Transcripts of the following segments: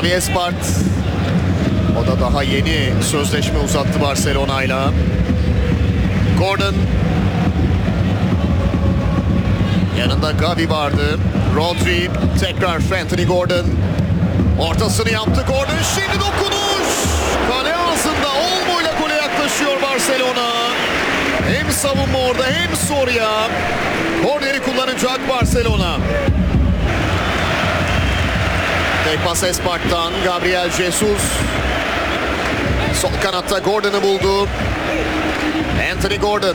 Xavi Espart. O da daha yeni sözleşme uzattı Barcelona'yla. Gordon. Yanında Gavi vardı. Rodri. Tekrar Anthony Gordon. Ortasını yaptı Gordon. Şimdi dokunuş. Kale ağzında. Olmo'yla gole yaklaşıyor Barcelona. Hem savunma orada hem Soria. Korneri kullanacak Barcelona. Tek pas Espart'tan. Gabriel Jesus. Sol kanatta Gordon'u buldu. Anthony Gordon.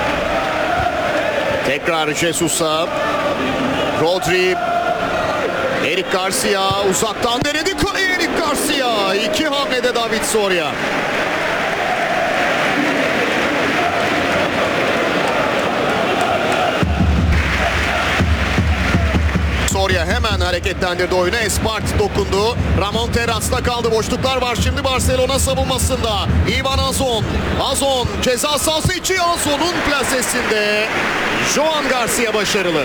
Tekrar Jesus'a. Rodri. Eric Garcia uzaktan denedi. Kaleye Eric Garcia. 2 hamlede David Soria. Soria hemen hareketlendirdi oyunu. Espart dokundu. Ramon Terras'ta kaldı. Boşluklar var şimdi Barcelona savunmasında. Ivan Azon. Azon ceza sahası içi. Azon'un plasesinde. Joan Garcia başarılı.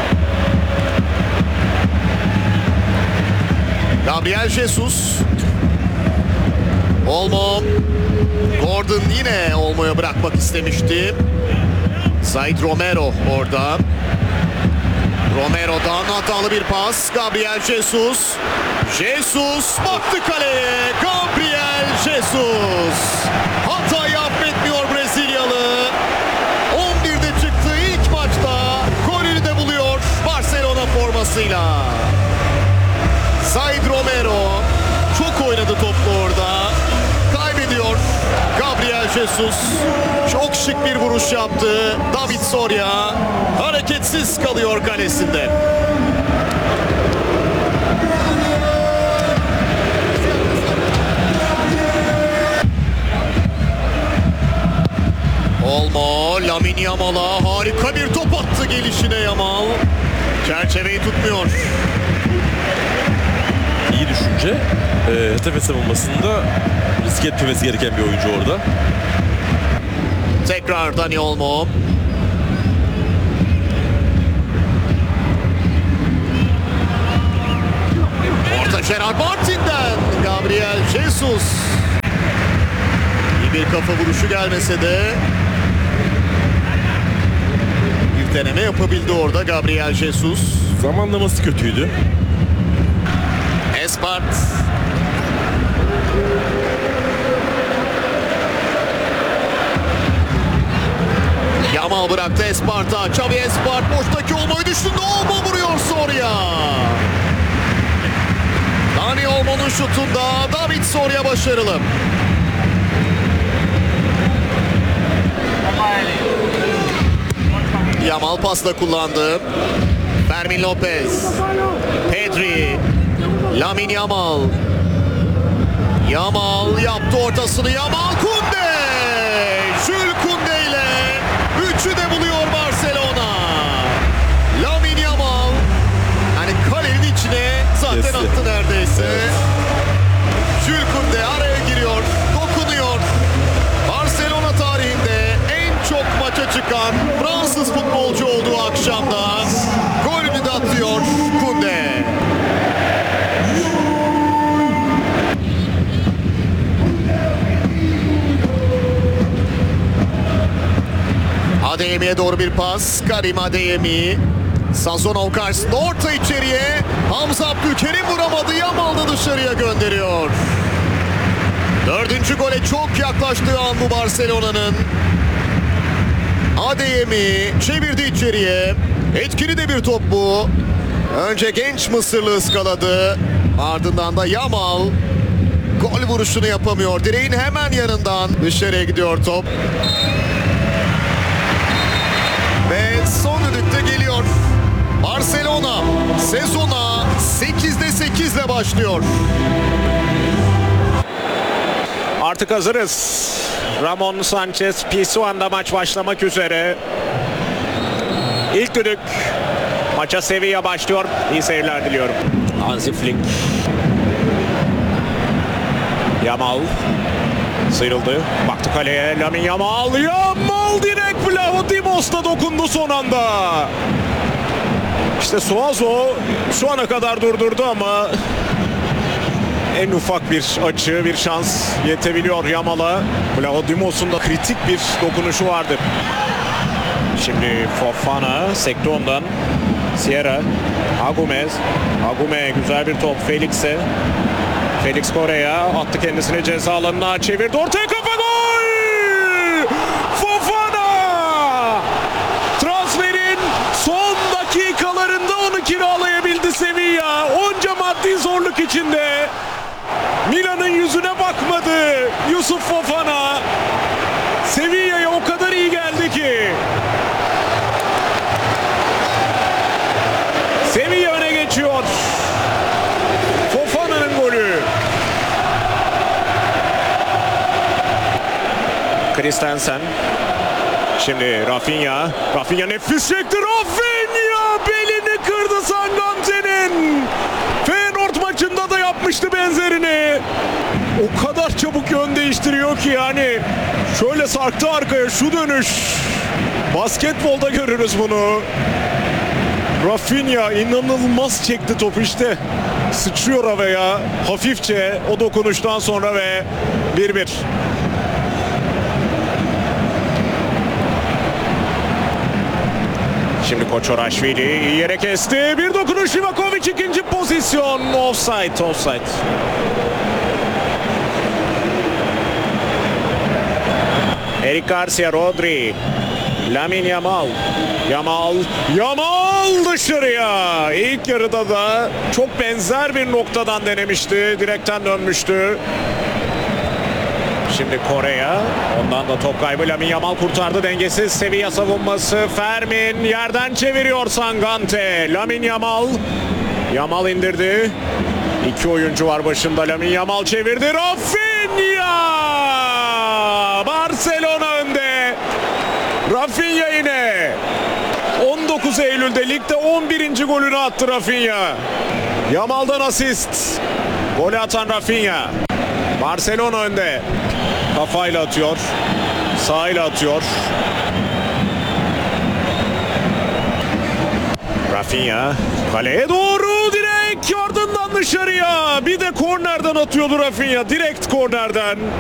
Gabriel Jesus. Olmo. Gordon yine Olmo'ya bırakmak istemişti. Said Romero orada. Romero'dan hatalı bir pas. Gabriel Jesus. Jesus baktı kaleye. Gabriel Jesus. Hatayı affetmiyor Brezilyalı. 11'de çıktı ilk maçta. Golünü de buluyor Barcelona formasıyla. Said Romero çok oynadı toplu orada. Kaybediyor Gabriel Jesus. Çok şık bir vuruş yaptı. David Soria hareketsiz kalıyor kalesinde. Olmo, Lamine Yamal'a harika bir top attı gelişine Yamal. Çerçeveyi tutmuyor. İyi düşünce. Tepe savunmasında riske etmemesi gereken bir oyuncu orada. Tekrar Dani Olmo. Orta Gerard Martin'den Gabriel Jesus. İyi bir kafa vuruşu gelmese de bir deneme yapabildi orada Gabriel Jesus. Zamanlaması kötüydü. Espart. Yamal bıraktı Espart'a. Xavi Espart boştaki Olmo'yu düşündü. Olmo vuruyor Soria. Dani Olmo'nun şutunda David Soria başarılı. Yamal pasla kullandı. Fermin Lopez. Pedri. Lamine Yamal. Yamal yaptı ortasını. Yamal Kunde. Jules Kunde ile 3'ü de buluyor Barcelona. Lamine Yamal. Hani kalenin içine zaten attı neredeyse. Evet. Jules Kunde araya giriyor. Dokunuyor. Barcelona tarihinde en çok maça çıkan Fransız futbolcu olduğu akşamda golünü de atıyor Kunde. Adeyemi'ye doğru bir pas. Karim Adeyemi. Sazonov karşısında orta içeriye. Hamza Abdülkerim vuramadı. Yamal da dışarıya gönderiyor. 4. gole çok yaklaştığı an bu Barcelona'nın. Adeyemi çevirdi içeriye. Etkili de bir top bu. Önce genç Mısırlı ıskaladı. Ardından da Yamal gol vuruşunu yapamıyor. Direğin hemen yanından dışarıya gidiyor top. Ve son düdükte geliyor. Barcelona sezona 8'de 8 ile başlıyor. Artık hazırız. Ramon Sanchez Pizjuan'da maç başlamak üzere. İlk düdük. Maça Sevilla başlıyor. İyi seyirler diliyorum. Hansi Flick. Yamal. Sıyrıldı. Baktı kaleye. Lamine Yamal. Yamal direkt Vlahodimos'ta dokundu son anda. İşte Suazo şu ana kadar durdurdu ama en ufak bir açı, bir şans yetebiliyor Yamal'a. Vlahodimos'un da kritik bir dokunuşu vardı. Şimdi Fofana sekti ondan. Sierra, Agumez. Agume güzel bir top Felix'e. Felix Kore'ye attı, kendisini ceza alanına çevirdi. Ortaya kafa, gol! Fofana! Transferin son dakikalarında onu kiralayabildi Sevilla. Onca maddi zorluk içinde. Milan'ın yüzüne bakmadı Yusuf Fofana. Sevilla'ya o kadar iyi geldi ki. Sevilla öne geçiyor. Fofana'nın golü. Christensen. Şimdi Rafinha. Rafinha nefis çekti. Rafinha belini kırdı Sangante'nin. Feyenoord maçında da yapmıştı benzerini. O kadar çabuk yön değiştiriyor ki yani. Şöyle sarktı arkaya, şu dönüş. Basketbolda görürüz bunu. Rafinha inanılmaz çekti topu işte. Sıçrıyor havaya hafifçe o dokunuştan sonra ve 1-1. Şimdi Koçoraşvili iyi yere kesti. Bir dokunuş Livakovic, ikinci pozisyon. Offside. Eric Garcia, Rodri. Lamine Yamal. Yamal dışarıya. İlk yarıda da çok benzer bir noktadan denemişti. Direkten dönmüştü. Şimdi Kore'ye. Ondan da top kaybı. Lamine Yamal kurtardı. Dengesiz Sevilla savunması. Fermin yerden çeviriyor Sangante. Lamine Yamal. Yamal indirdi. İki oyuncu var başında. Lamine Yamal çevirdi. Rafinha! Barcelona önde. Rafinha yine. 19 Eylül'de ligde 11. golünü attı Rafinha. Yamal'dan asist. Golü atan Rafinha. Barcelona önde. Kafayla atıyor. Sağıyla atıyor. Rafinha kaleye doğru, direkt ardından dışarıya. Bir de kornerden atıyordu Rafinha. Direkt kornerden.